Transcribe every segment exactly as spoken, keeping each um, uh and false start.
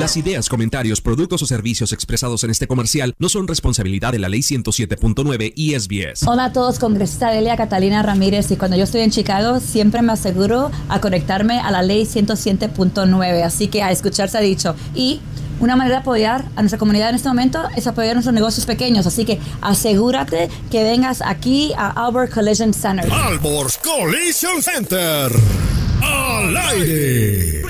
Las ideas, comentarios, productos o servicios expresados en este comercial no son responsabilidad de la Ley ciento siete punto nueve y S B S. Hola a todos, congresista Delia Catalina Ramírez, y cuando yo estoy en Chicago siempre me aseguro a conectarme a la Ley ciento siete punto nueve, así que a escuchar se ha dicho. Y una manera de apoyar a nuestra comunidad en este momento es apoyar a nuestros negocios pequeños, así que asegúrate que vengas aquí a Albert Collision Center. Albert Collision Center. Al aire.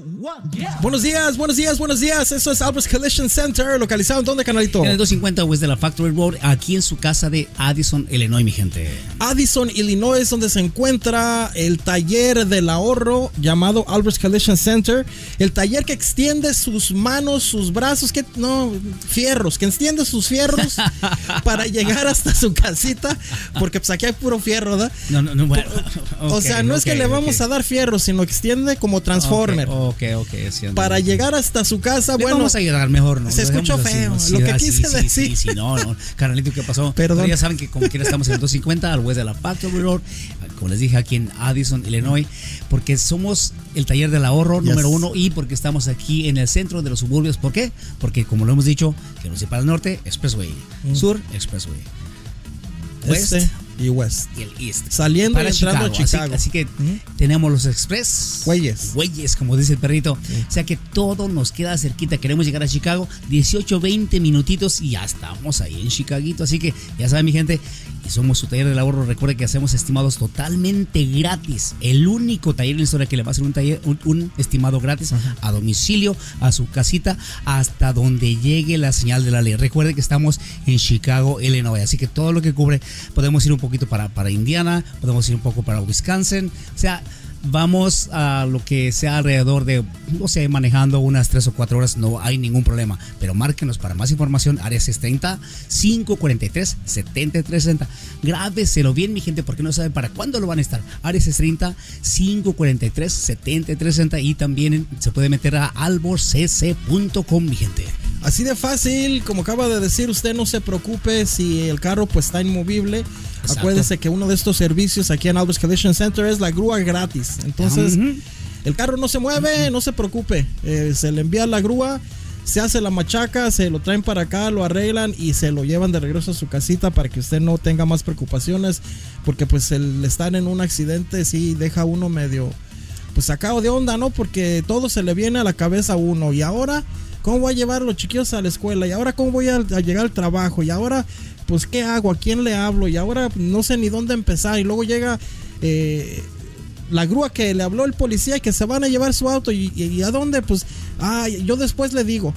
Buenos días, buenos días, buenos días. Eso es Albert Collision Center, localizado en ¿dónde, canalito? En el doscientos cincuenta West de la Factory Road, aquí en su casa de Addison, Illinois, mi gente. Addison, Illinois, donde se encuentra el taller del ahorro llamado Albert Collision Center. El taller que extiende sus manos, sus brazos, que no, fierros, que extiende sus fierros para llegar hasta su casita, porque pues aquí hay puro fierro, ¿verdad? No, no, no, bueno. O okay, sea, no okay, es que le vamos okay. a dar fierro, sino que extiende como Transformer. Ok, ok, ok. Sí, para llegar hasta su casa, le bueno. Vamos a llegar mejor, ¿no? Se escuchó feo. Así, lo que sí, quise sí, decir. Sí, sí, no, no. Carnalito, ¿qué pasó? Perdón. Pero ya saben que como quiera estamos en el doscientos cincuenta al West de la Factory Road, como les dije, aquí en Addison, Illinois, porque somos el taller del ahorro yes. número uno y porque estamos aquí en el centro de los suburbios. ¿Por qué? Porque como lo hemos dicho, que nos separa el norte, Expressway, mm. sur, Expressway, west este y west y el east, saliendo para y entrando Chicago. a Chicago. Así, así que ¿Mm? tenemos los express güeyes, güeyes, como dice el perrito. ¿Mm? O sea que todo nos queda cerquita. Queremos llegar a Chicago, dieciocho, veinte minutitos y ya estamos ahí en Chicaguito. Así que ya saben, mi gente, y somos su taller del ahorro. Recuerden que hacemos estimados totalmente gratis. El único taller en la historia que le va a hacer un taller, un, un estimado gratis Ajá. a domicilio, a su casita, hasta donde llegue la señal de la ley. Recuerden que estamos en Chicago, Illinois. Así que todo lo que cubre, podemos ir un poquito para, para Indiana, podemos ir un poco para Wisconsin. O sea, vamos a lo que sea alrededor de, no sé, manejando unas tres o cuatro horas, no hay ningún problema. Pero márquenos para más información, área seiscientos treinta, cinco cuarenta y tres, setenta y tres sesenta. Grábeselo bien, mi gente, porque no saben para cuándo lo van a estar. Área seiscientos treinta, cinco cuarenta y tres, setenta y tres sesenta. Y también se puede meter a albor c c punto com, mi gente. Así de fácil, como acaba de decir, usted no se preocupe si el carro pues está inmovible. Exacto. Acuérdese que uno de estos servicios aquí en Albert Collision Center es la grúa gratis. Entonces, uh-huh. el carro no se mueve, uh-huh. no se preocupe. Eh, se le envía la grúa, se hace la machaca, se lo traen para acá, lo arreglan y se lo llevan de regreso a su casita para que usted no tenga más preocupaciones. Porque pues el estar en un accidente sí deja a uno medio pues sacado de onda, ¿no? Porque todo se le viene a la cabeza a uno. Y ahora, ¿cómo voy a llevar a los chiquillos a la escuela? Y ahora, ¿cómo voy a, a llegar al trabajo? Y ahora, pues, ¿qué hago? ¿A quién le hablo? Y ahora no sé ni dónde empezar. Y luego llega eh, la grúa que le habló el policía y que se van a llevar su auto. ¿Y, y, y a dónde? Pues, ah, yo después le digo.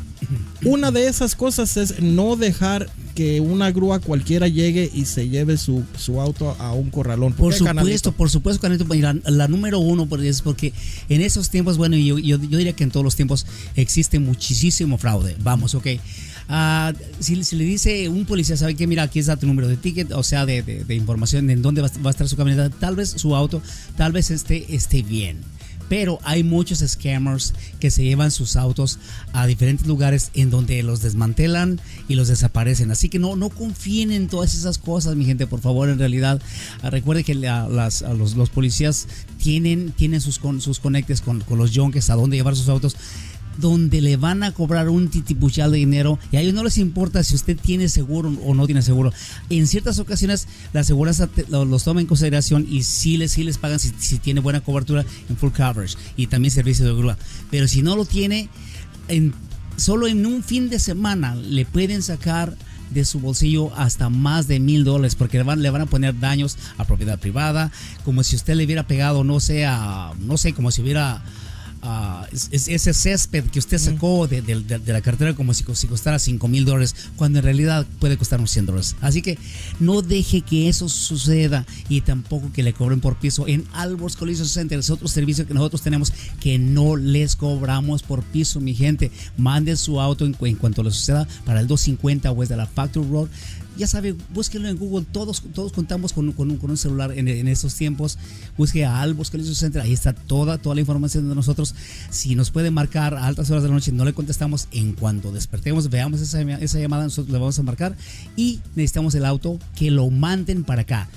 Una de esas cosas es no dejar que una grúa cualquiera llegue y se lleve su, su auto a un corralón. ¿Por, por supuesto, canalito? por supuesto, canalito. La, la número uno es porque en esos tiempos, bueno, yo, yo, yo diría que en todos los tiempos existe muchísimo fraude. Vamos, ok. Uh, si, si le dice un policía, sabe que mira, aquí está tu número de ticket, o sea, de, de, de información en dónde va, va a estar su camioneta, tal vez su auto, tal vez esté, esté bien. Pero hay muchos scammers que se llevan sus autos a diferentes lugares en donde los desmantelan y los desaparecen. Así que no, no confíen en todas esas cosas, mi gente, por favor. En realidad, uh, recuerde que la, las, los, los policías tienen, tienen sus, con, sus conectes con, con los junkies a dónde llevar sus autos, donde le van a cobrar un titipuchal de dinero y a ellos no les importa si usted tiene seguro o no tiene seguro. En ciertas ocasiones la aseguranza te, lo, los toma en consideración y sí les, sí les pagan si, si tiene buena cobertura en full coverage y también servicio de grúa. Pero si no lo tiene, en, solo en un fin de semana le pueden sacar de su bolsillo hasta más de mil dólares porque le van, le van a poner daños a propiedad privada, como si usted le hubiera pegado, no sé, a, no sé, como si hubiera Uh, ese césped que usted sacó de, de, de, de la cartera como si, si costara cinco mil dólares, cuando en realidad puede costar unos cien dólares. Así que no deje que eso suceda y tampoco que le cobren por piso. En Albert Collision Center es otro servicio que nosotros tenemos que no les cobramos por piso, mi gente. Mande su auto en, en cuanto le suceda para el doscientos cincuenta West de la Factory Road. Ya sabe, búsquenlo en Google. Todos, todos contamos con, con, un, con un celular en, en estos tiempos. Busque a Albert Collision Center. Ahí está toda, toda la información de nosotros. Si nos puede marcar a altas horas de la noche, no le contestamos. En cuanto despertemos, veamos esa, esa llamada, nosotros le vamos a marcar. Y necesitamos el auto, que lo manden para acá.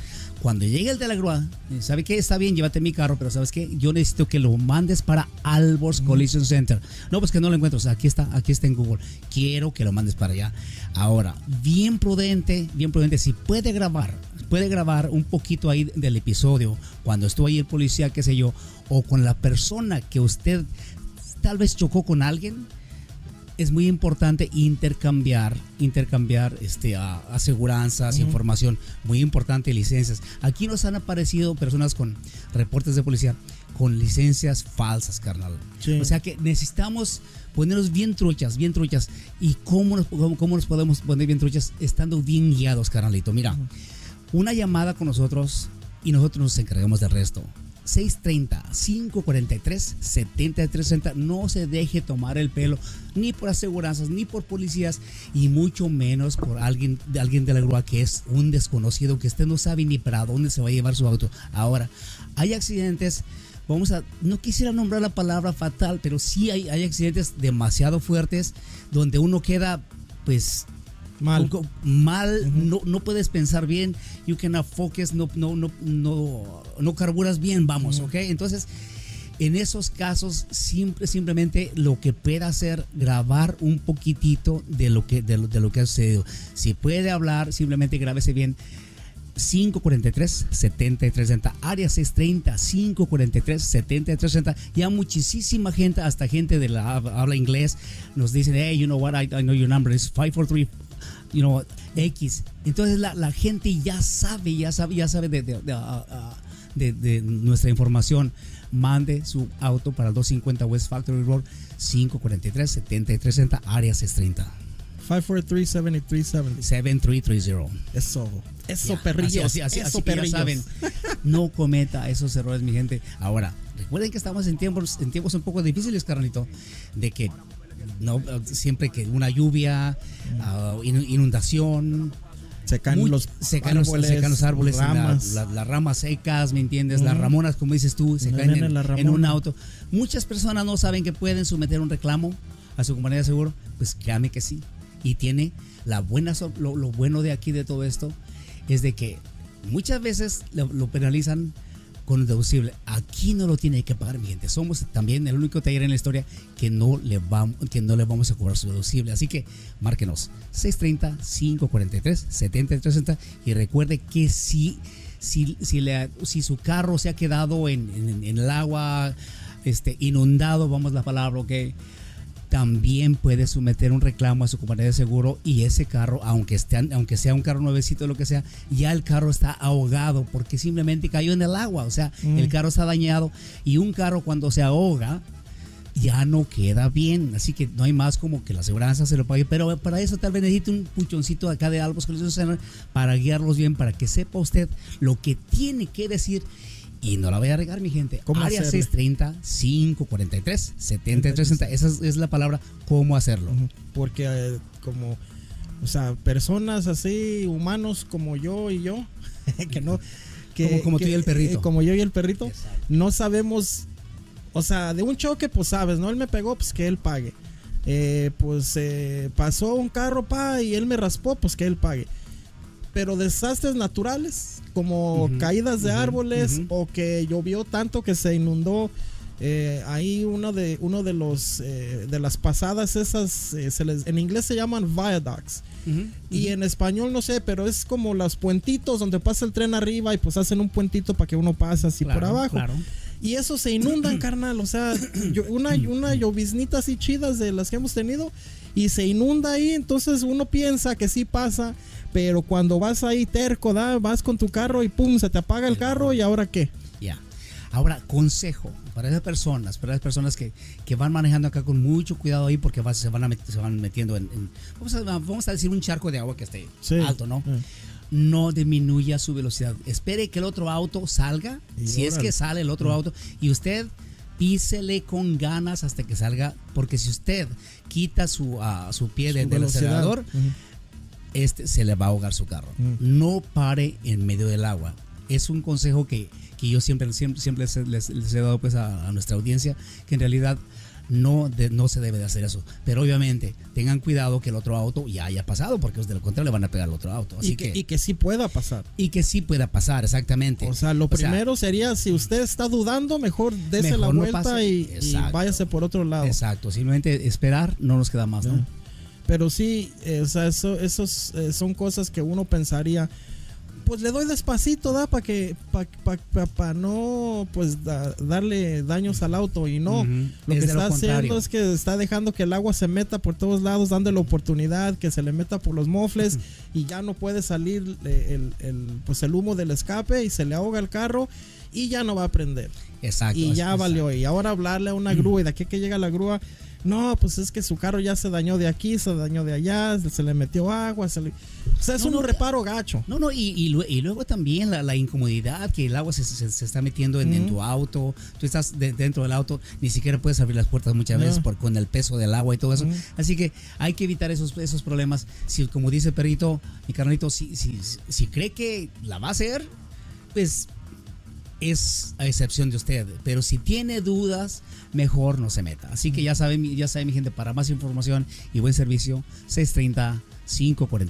Cuando llegue el de la grúa, ¿sabe qué? Está bien, llévate mi carro, pero ¿sabes qué? Yo necesito que lo mandes para Alborz Collision Center. No, pues que no lo encuentro. O sea, aquí está, aquí está en Google. Quiero que lo mandes para allá. Ahora, bien prudente, bien prudente. Si puede grabar, puede grabar un poquito ahí del episodio, cuando estuvo ahí el policía, qué sé yo, o con la persona que usted tal vez chocó con alguien. Es muy importante intercambiar, intercambiar este, uh, aseguranzas, uh-huh. información, muy importante, licencias. Aquí nos han aparecido personas con reportes de policía con licencias falsas, carnal. Sí. O sea que necesitamos ponernos bien truchas, bien truchas. ¿Y cómo nos, cómo, cómo nos podemos poner bien truchas? Estando bien guiados, carnalito. Mira, uh-huh. una llamada con nosotros y nosotros nos encargamos del resto. seis treinta, cinco cuarenta y tres, setenta y tres sesenta. No se deje tomar el pelo ni por aseguranzas, ni por policías, y mucho menos por alguien, de alguien de la grúa que es un desconocido, que usted no sabe ni para dónde se va a llevar su auto. Ahora, hay accidentes, vamos a, no quisiera nombrar la palabra fatal, pero sí hay, hay accidentes demasiado fuertes donde uno queda pues mal, mal uh-huh. no, no puedes pensar bien, you cannot focus, no, no, no, no, no carburas bien, vamos, uh-huh. ok, entonces en esos casos simple, simplemente lo que puede hacer, grabar un poquitito de lo que, de lo, de lo que ha sucedido. Si puede hablar, simplemente grábese bien. cinco cuarenta y tres, setenta y tres sesenta, área seis treinta, cinco cuarenta y tres, setenta y tres sesenta. Ya muchísima gente, hasta gente de la habla inglés, nos dicen, hey, you know what, I, I know your number is five four three, you know, X. Entonces la, la gente ya sabe, ya sabe, ya sabe de, de, de, uh, uh, de, de nuestra información. Mande su auto para el doscientos cincuenta West Factory Road, cinco cuarenta y tres, setenta y tres sesenta, área seis treinta. five four three, seven three seven zero. seven three three zero. Eso, eso, yeah, perrillos. Así, así, así, eso, así perrillos. Ya saben, no cometa esos errores, mi gente. Ahora, recuerden que estamos en tiempos, en tiempos un poco difíciles, carnalito, de que no siempre que una lluvia, uh, inundación, se caen muy, los se caen árboles, se caen los árboles, ramas. La, la, las ramas secas, ¿me entiendes? Uh-huh. Las ramonas, como dices tú, se no caen en, en un auto. Muchas personas no saben que pueden someter un reclamo a su compañía de seguro. Pues créame que sí. Y tiene la buena, lo, lo bueno de aquí de todo esto es de que muchas veces lo, lo penalizan con el deducible. Aquí no lo tiene que pagar, mi gente. Somos también el único taller en la historia que no le vamos, que no le vamos a cobrar su deducible. Así que márquenos seis treinta, cinco cuarenta y tres, setenta y tres sesenta y recuerde que si, si, si, le, si su carro se ha quedado en, en, en el agua, este, inundado, vamos la palabra, ok, también puede someter un reclamo a su compañía de seguro, y ese carro, aunque, esté, aunque sea un carro nuevecito, lo que sea, ya el carro está ahogado porque simplemente cayó en el agua. O sea, mm. el carro está dañado, y un carro cuando se ahoga ya no queda bien. Así que no hay más como que la aseguranza se lo pague, pero para eso tal vez necesite un puchoncito acá de Alborz Collision Center para guiarlos bien, para que sepa usted lo que tiene que decir. Y no la voy a regar, mi gente. Área seis treinta, cinco cuarenta y tres, setenta y tres sesenta. Esa es, es la palabra, cómo hacerlo. Porque eh, como, o sea, personas así, humanos como yo y yo, que no... Que, como como que, tú y el perrito. Eh, como yo y el perrito. Exacto. No sabemos, o sea, de un choque, pues sabes, ¿no? Él me pegó, pues que él pague. Eh, pues eh, pasó un carro, pa, y él me raspó, pues que él pague. Pero desastres naturales, como uh-huh, caídas de uh-huh, árboles, uh-huh. o que llovió tanto que se inundó, eh, ahí uno de uno de los eh, de las pasadas esas, eh, se les, en inglés se llaman viaducts, uh-huh, y uh-huh. en español no sé, pero es como los puentitos donde pasa el tren arriba y pues hacen un puentito para que uno pase así claro, por abajo. Claro. Y eso se inundan, carnal, o sea, yo, una, una lloviznita así chidas de las que hemos tenido, y se inunda ahí. Entonces uno piensa que sí pasa, pero cuando vas ahí terco, ¿da? Vas con tu carro y pum, se te apaga el carro, ¿y ahora qué? Ya. Yeah. Ahora, consejo para esas personas, para esas personas que, que van manejando acá con mucho cuidado ahí, porque vas, se, van a met, se van metiendo en, en vamos, a, vamos a decir un charco de agua que esté sí, alto, ¿no? Sí. No disminuya su velocidad. Espere que el otro auto salga, y si órale. es que sale el otro sí. auto, y usted písele con ganas hasta que salga, porque si usted quita su, uh, su pie su de, del acelerador, uh-huh. este se le va a ahogar su carro. Uh-huh. No pare en medio del agua. Es un consejo que, que yo siempre, siempre, siempre les, les, les he dado pues a, a nuestra audiencia, que en realidad no, de, no se debe de hacer eso. Pero obviamente tengan cuidado que el otro auto ya haya pasado, porque de lo contrario le van a pegar al otro auto. Así y, que, que, y que sí pueda pasar. Y que sí pueda pasar, exactamente. O sea, lo o primero sea, sería, si usted está dudando, mejor dese mejor la no vuelta pase. y, y váyase por otro lado. Exacto, simplemente esperar, no nos queda más, ¿no? Yeah. Pero sí, eh, o sea, eso, esos eh, son cosas que uno pensaría, pues le doy despacito, da, para que para pa, pa, pa no pues da, darle daños al auto, y no, uh-huh. lo es que está lo haciendo es que está dejando que el agua se meta por todos lados, dándole oportunidad que se le meta por los mofles, uh-huh. y ya no puede salir el, el, pues el humo del escape y se le ahoga el carro y ya no va a prender. Exacto. Y ya exacto. valió. Y ahora hablarle a una uh-huh. grúa, y de aquí que llega la grúa, no, pues es que su carro ya se dañó de aquí, se dañó de allá, se le metió agua, se le... o sea, es no, un no, reparo gacho. No, no, y, y, y luego también la, la incomodidad que el agua se, se, se está metiendo en, uh-huh. en tu auto, tú estás de, dentro del auto, ni siquiera puedes abrir las puertas muchas veces uh-huh. por, con el peso del agua y todo eso. Uh-huh. Así que hay que evitar esos, esos problemas. Si, como dice el perrito, mi carnalito, si, si, si cree que la va a hacer, pues es a excepción de usted, pero si tiene dudas, mejor no se meta. Así que ya saben, ya saben mi gente, para más información y buen servicio, seis treinta, cinco cuarenta